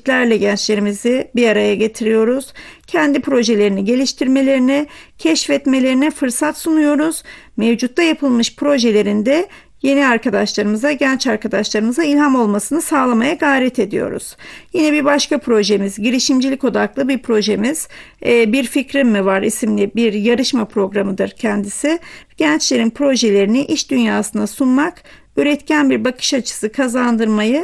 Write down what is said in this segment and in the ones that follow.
etkinliklerle gençlerimizi bir araya getiriyoruz. Kendi projelerini geliştirmelerine, keşfetmelerine fırsat sunuyoruz. Mevcutta yapılmış projelerinde yeni arkadaşlarımıza, genç arkadaşlarımıza ilham olmasını sağlamaya gayret ediyoruz. Yine bir başka projemiz, girişimcilik odaklı bir projemiz, Bir Fikrim Mi Var isimli bir yarışma programıdır kendisi. Gençlerin projelerini iş dünyasına sunmak, üretken bir bakış açısı kazandırmayı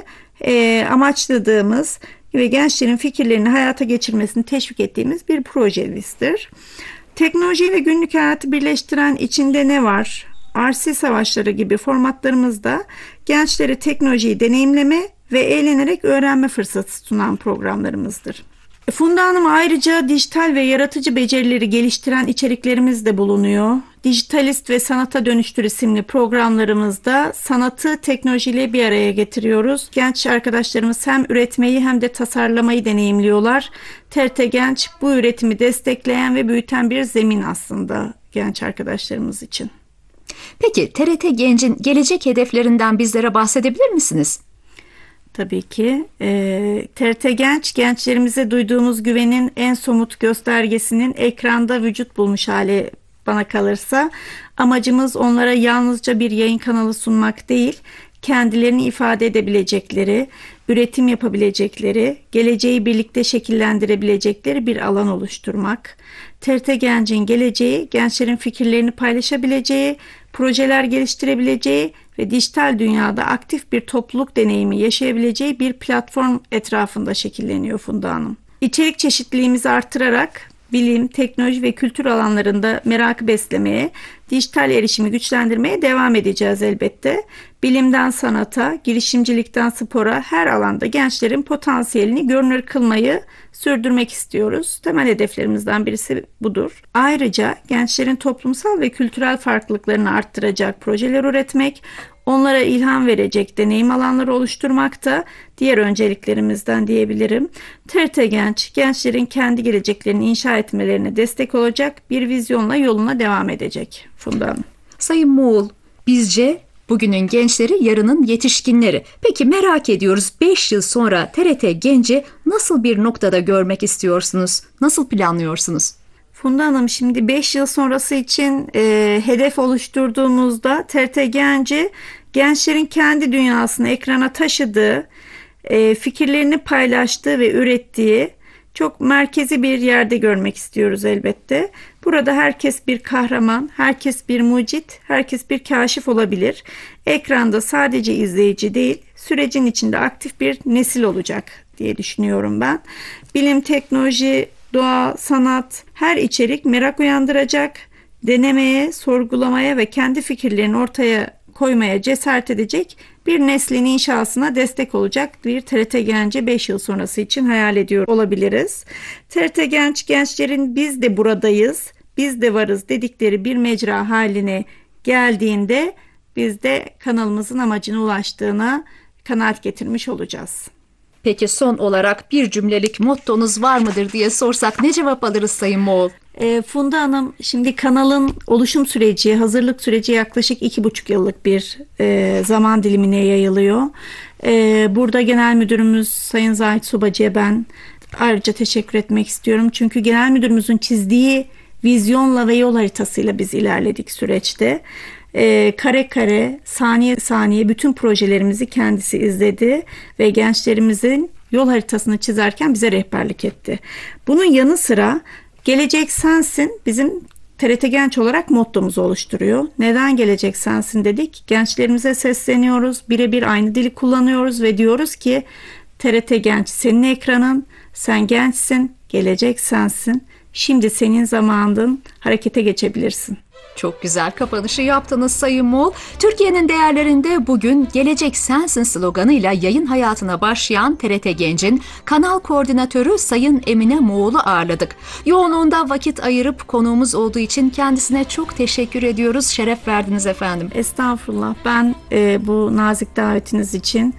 amaçladığımız ve gençlerin fikirlerini hayata geçirmesini teşvik ettiğimiz bir projemizdir. Teknolojiyle günlük hayatı birleştiren içinde ne var? RC savaşları gibi formatlarımızda gençlere teknolojiyi deneyimleme ve eğlenerek öğrenme fırsatı sunan programlarımızdır. Funda Hanım ayrıca dijital ve yaratıcı becerileri geliştiren içeriklerimiz de bulunuyor. Dijitalist ve Sanata Dönüştür isimli programlarımızda sanatı teknolojiyle bir araya getiriyoruz. Genç arkadaşlarımız hem üretmeyi hem de tasarlamayı deneyimliyorlar. TRT Genç bu üretimi destekleyen ve büyüten bir zemin aslında genç arkadaşlarımız için. Peki TRT Genç'in gelecek hedeflerinden bizlere bahsedebilir misiniz? Tabii ki. TRT Genç, gençlerimize duyduğumuz güvenin en somut göstergesinin ekranda vücut bulmuş hali bana kalırsa. Amacımız onlara yalnızca bir yayın kanalı sunmak değil, kendilerini ifade edebilecekleri, üretim yapabilecekleri, geleceği birlikte şekillendirebilecekleri bir alan oluşturmak. TRT Genç'in geleceği, gençlerin fikirlerini paylaşabileceği, projeler geliştirebileceği ve dijital dünyada aktif bir topluluk deneyimi yaşayabileceği bir platform etrafında şekilleniyor Funda Hanım. İçerik çeşitliliğimizi artırarak bilim, teknoloji ve kültür alanlarında merakı beslemeye, dijital erişimi güçlendirmeye devam edeceğiz elbette. Bilimden sanata, girişimcilikten spora her alanda gençlerin potansiyelini görünür kılmayı sürdürmek istiyoruz. Temel hedeflerimizden birisi budur. Ayrıca gençlerin toplumsal ve kültürel farklılıklarını arttıracak projeler üretmek, onlara ilham verecek deneyim alanları oluşturmak da diğer önceliklerimizden diyebilirim. TRT Genç, gençlerin kendi geleceklerini inşa etmelerine destek olacak bir vizyonla yoluna devam edecek. Funda Hanım. Sayın Moğol, bizce bugünün gençleri yarının yetişkinleri. Peki merak ediyoruz, 5 yıl sonra TRT Genç'i nasıl bir noktada görmek istiyorsunuz? Nasıl planlıyorsunuz? Funda Hanım, şimdi 5 yıl sonrası için hedef oluşturduğumuzda TRT Genç'i gençlerin kendi dünyasını ekrana taşıdığı, fikirlerini paylaştığı ve ürettiği çok merkezi bir yerde görmek istiyoruz elbette. Burada herkes bir kahraman, herkes bir mucit, herkes bir kaşif olabilir. Ekranda sadece izleyici değil, sürecin içinde aktif bir nesil olacak diye düşünüyorum ben. Bilim, teknoloji, doğa, sanat, her içerik merak uyandıracak, denemeye, sorgulamaya ve kendi fikirlerini ortaya koymaya cesaret edecek bir neslin inşasına destek olacak bir TRT Genç'i 5 yıl sonrası için hayal ediyor olabiliriz. TRT Genç, gençlerin biz de buradayız, biz de varız dedikleri bir mecra haline geldiğinde biz de kanalımızın amacına ulaştığına kanaat getirmiş olacağız. Peki son olarak bir cümlelik mottonuz var mıdır diye sorsak ne cevap alırız Sayın Moğol? Funda Hanım, şimdi kanalın oluşum süreci, hazırlık süreci yaklaşık 2,5 yıllık bir zaman dilimine yayılıyor. Burada Genel Müdürümüz Sayın Zahit Subacı'ya ben ayrıca teşekkür etmek istiyorum. Çünkü Genel Müdürümüzün çizdiği vizyonla ve yol haritasıyla biz ilerledik süreçte. Kare kare, saniye saniye bütün projelerimizi kendisi izledi ve gençlerimizin yol haritasını çizerken bize rehberlik etti. Bunun yanı sıra Gelecek Sensin bizim TRT Genç olarak mottomuzu oluşturuyor. Neden gelecek sensin dedik? Gençlerimize sesleniyoruz, birebir aynı dili kullanıyoruz ve diyoruz ki TRT Genç senin ekranın, sen gençsin, gelecek sensin. Şimdi senin zamanın, harekete geçebilirsin. Çok güzel kapanışı yaptınız Sayın Moğol. Türkiye'nin değerlerinde bugün Gelecek Sensin sloganıyla yayın hayatına başlayan TRT Genç'in kanal koordinatörü Sayın Emine Moğol'u ağırladık. Yoğunluğunda vakit ayırıp konuğumuz olduğu için kendisine çok teşekkür ediyoruz. Şeref verdiniz efendim. Estağfurullah. Ben bu nazik davetiniz için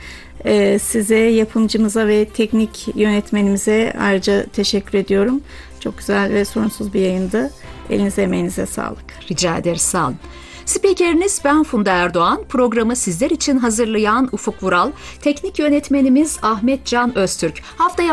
size, yapımcımıza ve teknik yönetmenimize ayrıca teşekkür ediyorum. Çok güzel ve sorunsuz bir yayındı. Elinize emeğinize sağlık. Rica ederiz, sağ olun. Spikeriniz ben Funda Erdoğan. Programı sizler için hazırlayan Ufuk Vural, teknik yönetmenimiz Ahmet Can Öztürk. Haftaya